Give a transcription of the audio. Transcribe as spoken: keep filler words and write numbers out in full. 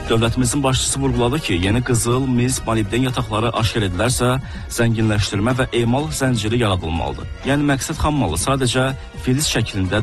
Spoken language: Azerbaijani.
Dövlətimizin başçısı vurğuladı ki, yeni qızıl, mis, molibden yataqları aşkar edilərsə, zənginləşdirmə və emal zənciri yaradılmalıdır. Yəni məqsəd xammalı sadəcə filiz şəklində